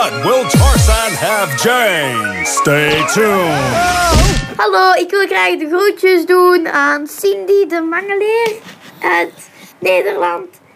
Will Tarzan have Jane? Stay tuned. Hallo, ik wil graag de groetjes doen aan Cindy, de mangeleer uit Nederland.